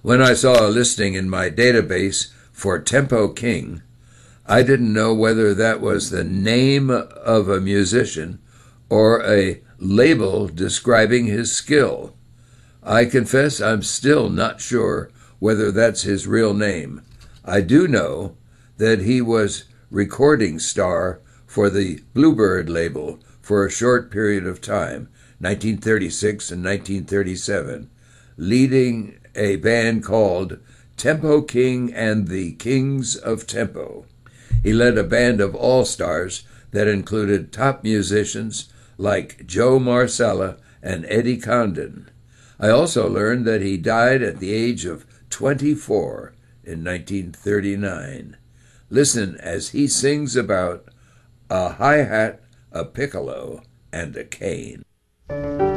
When I saw a listing in my database for Tempo King, I didn't know whether that was the name of a musician or a label describing his skill. I confess I'm still not sure whether that's his real name. I do know that he was recording star for the Bluebird label for a short period of time, 1936 and 1937, leading a band called Tempo King and the Kings of Tempo. He led a band of all-stars that included top musicians like Joe Marsala and Eddie Condon. I also learned that he died at the age of 24 in 1939. Listen as he sings about a hi-hat, a piccolo, and a cane.